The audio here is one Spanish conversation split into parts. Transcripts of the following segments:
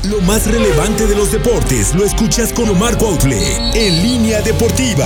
Lo más relevante de los deportes lo escuchas con Omar Cuautle en Línea Deportiva.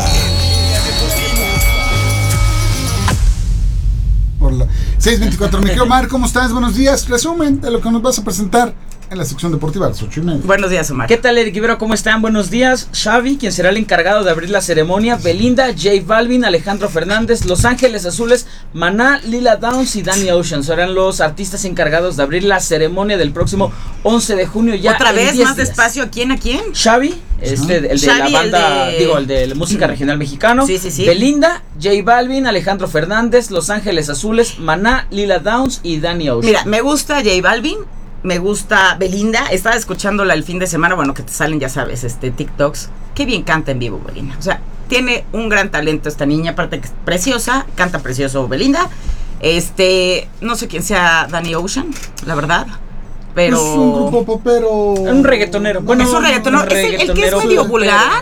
Por la 6:24. Mi querido Omar, ¿cómo estás? Buenos días. Resumen de lo que nos vas a presentar en la sección deportiva a las 8:30. Buenos días, Omar. ¿Qué tal, Eric Ibero? ¿Cómo están? Buenos días. Xavi, quien será el encargado de abrir la ceremonia. Belinda, J Balvin, Alejandro Fernández, Los Ángeles Azules, Maná, Lila Downs y Danny Ocean serán los artistas encargados de abrir la ceremonia del próximo 11 de junio. Ya otra vez, más días. despacio, ¿a quién? Xavi, el de Xavi, la banda, el de la música regional mexicano. Sí. Belinda, J Balvin, Alejandro Fernández, Los Ángeles Azules, Maná, Lila Downs y Danny Ocean. Mira, me gusta J Balvin, me gusta Belinda. Estaba escuchándola el fin de semana, bueno, que te salen, ya sabes, TikToks. Qué bien canta en vivo Belinda. O sea, tiene un gran talento esta niña, aparte que es preciosa, canta precioso Belinda. No sé quién sea Danny Ocean, la verdad. Pero... Es un grupo popero. Un reggaetonero. Bueno, es un reggaetonero. ¿Es el que es medio vulgar?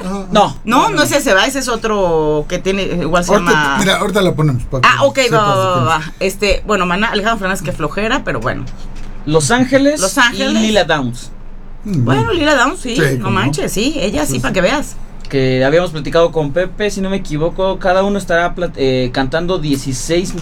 No es ese, ese es otro que tiene, igual se llama... Mira, ahorita la ponemos. Ok, va. Bueno, Maná, Alejandro Fernández, que flojera, pero bueno. Los Ángeles y Lila Downs. Bueno, Lila Downs, sí, no manches, sí, ella sí, para que veas. Que habíamos platicado con Pepe, si no me equivoco, cada uno estará cantando 16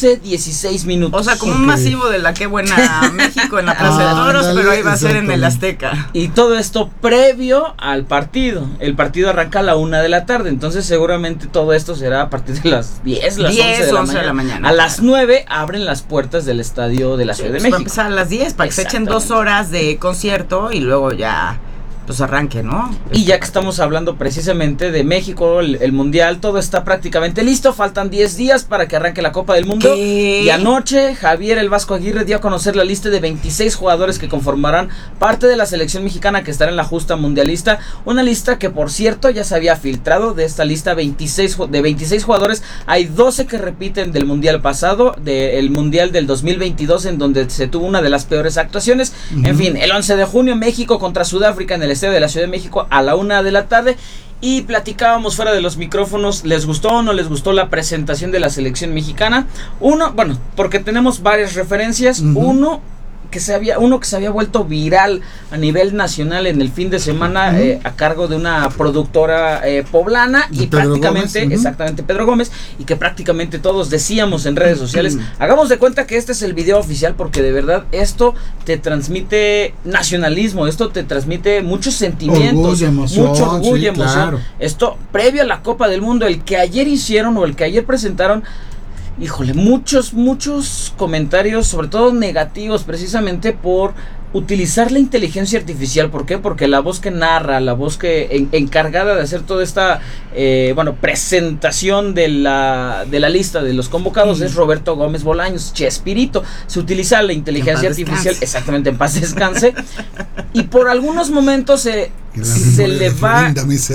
minutos. O sea, como un masivo de la Qué Buena México en la Plaza de Toros, pero ahí va a ser en el Azteca. Y todo esto previo al partido. El partido arranca a la 1 de la tarde, entonces seguramente todo esto será a partir de las 10, 11 de la mañana. A las 9 abren las puertas del estadio de la Ciudad de México. Va a empezar a las 10 para que se echen 2 horas de concierto y luego ya... pues arranque, ¿no? Y ya que estamos hablando precisamente de México, el Mundial, todo está prácticamente listo, faltan 10 días para que arranque la Copa del Mundo. ¿Qué? Y anoche Javier El Vasco Aguirre dio a conocer la lista de 26 jugadores que conformarán parte de la selección mexicana que estará en la justa mundialista, una lista que por cierto ya se había filtrado. De esta lista de 26 jugadores, hay 12 que repiten del Mundial pasado, del Mundial del 2022, en donde se tuvo una de las peores actuaciones. En fin, el 11 de junio México contra Sudáfrica en el estadio de la Ciudad de México a la 1 de la tarde. Y platicábamos fuera de los micrófonos, ¿les gustó o no les gustó la presentación de la selección mexicana? Porque tenemos varias referencias. Uno que se había vuelto viral a nivel nacional en el fin de semana, a cargo de una productora poblana, y prácticamente, exactamente, Pedro Gómez, y que prácticamente todos decíamos en redes sociales, hagamos de cuenta que este es el video oficial, porque de verdad esto te transmite nacionalismo, esto te transmite muchos sentimientos, mucho orgullo, emoción. Claro. Esto previo a la Copa del Mundo, el que ayer hicieron o el que ayer presentaron. Híjole, muchos comentarios, sobre todo negativos, precisamente por utilizar la inteligencia artificial. ¿Por qué? Porque la voz que narra, la voz que encargada de hacer toda esta presentación de la lista de los convocados es Roberto Gómez Bolaños, Chespirito. Se utiliza la inteligencia artificial, exactamente, en paz descanse. Y por algunos momentos se le va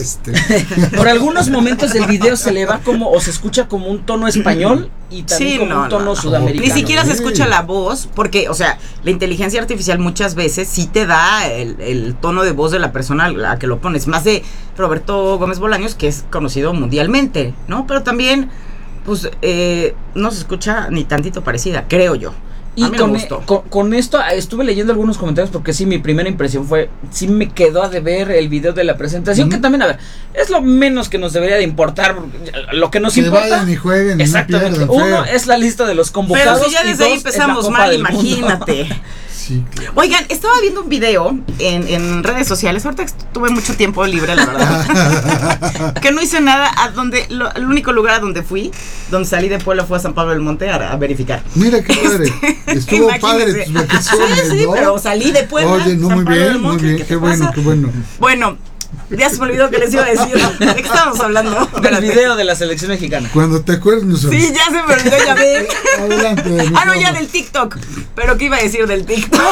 por algunos momentos el video se le va como, o se escucha como un tono español y también como un tono sudamericano. Ni siquiera se escucha la voz, porque, o sea, la inteligencia artificial muchas veces sí te da el tono de voz de la persona a la que lo pones, más de Roberto Gómez Bolaños, que es conocido mundialmente, ¿no? Pero también, pues, no se escucha ni tantito parecida, creo yo. Y con esto estuve leyendo algunos comentarios, porque sí, mi primera impresión fue, sí me quedó a deber el video de la presentación, que también, a ver, es lo menos que nos debería de importar. Lo que nos importa, vayan y jueguen, exactamente, no pierdan, uno es la lista de los convocados. Pero si ya desde ahí empezamos mal, imagínate. Sí, claro. Oigan, estaba viendo un video en redes sociales, ahorita tuve mucho tiempo libre, la verdad, que no hice nada, el único lugar a donde salí de Puebla fue a San Pablo del Monte a verificar. Mira qué padre, estuvo padre tus vacaciones, sí, ¿no? Pero salí de Puebla. Oye, no, muy bien, qué bueno. Bueno, ya se me olvidó que les iba a decir. ¿De qué estábamos hablando? Del video de la selección mexicana. Cuando te acuerdes nosotros. Sí, ya se me olvidó, ya ven. Adelante. Ya del TikTok. ¿Pero qué iba a decir del TikTok?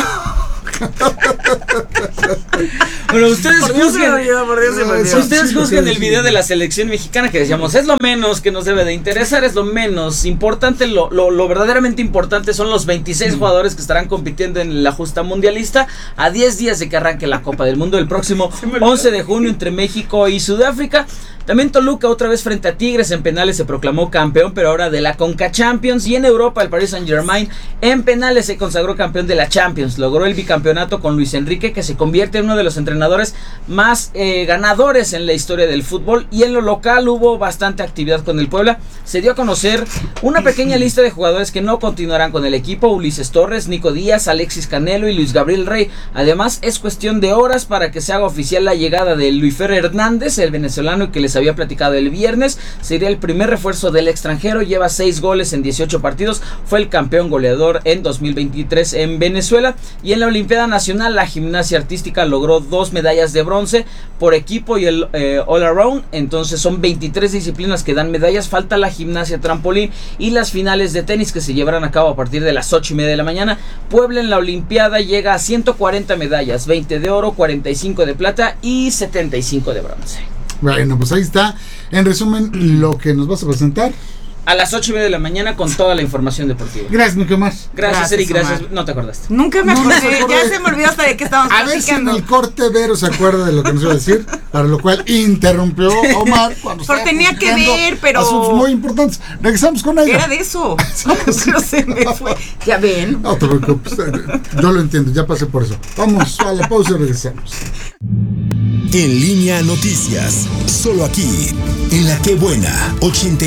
Bueno, ustedes juzguen. Ustedes juzguen el sí. video de la selección mexicana, que decíamos, es lo menos que nos debe de interesar, es lo menos importante. Lo verdaderamente importante son los 26 jugadores que estarán compitiendo en la justa mundialista a 10 días de que arranque la Copa del Mundo el próximo 11 de junio entre México y Sudáfrica. También Toluca otra vez frente a Tigres en penales se proclamó campeón, pero ahora de la Conca Champions. Y en Europa el Paris Saint-Germain en penales se consagró campeón de la Champions. Logró el bicampeonato con Luis Enrique Enrique, que se convierte en uno de los entrenadores más ganadores en la historia del fútbol. Y en lo local hubo bastante actividad con el Puebla. Se dio a conocer una pequeña lista de jugadores que no continuarán con el equipo: Ulises Torres, Nico Díaz, Alexis Canelo y Luis Gabriel Rey. Además, es cuestión de horas para que se haga oficial la llegada de Luifer Hernández, el venezolano que les había platicado el viernes. Sería el primer refuerzo del extranjero, lleva 6 goles en 18 partidos, fue el campeón goleador en 2023 en Venezuela. Y en la Olimpiada Nacional, la gimnasia artística logró 2 medallas de bronce por equipo y el all around. Entonces son 23 disciplinas que dan medallas. Falta la gimnasia trampolín y las finales de tenis, que se llevarán a cabo a partir de las 8:30 de la mañana. Puebla en la Olimpiada llega a 140 medallas, 20 de oro, 45 de plata y 75 de bronce. Bueno, pues ahí está, en resumen, lo que nos vas a presentar. A las 8:30 de la mañana con toda la información deportiva. Gracias, Nico Omar. Gracias, Eric, gracias. Omar. No te acordaste. Nunca me No, no acordé, se acordó. ya se me olvidó hasta de qué estábamos A ver si en platicando. el corte Vero se acuerda de lo que nos iba a decir, para lo cual interrumpió Omar cuando Pero estaba tenía que platicando ver, pero- asuntos muy importantes. Regresamos con ella. Era de eso. Pero se me fue. Ya ven. No te preocupes, yo lo entiendo, ya pasé por eso. Vamos a la pausa y regresamos. En Línea Noticias, solo aquí, en La Que Buena, 89.7.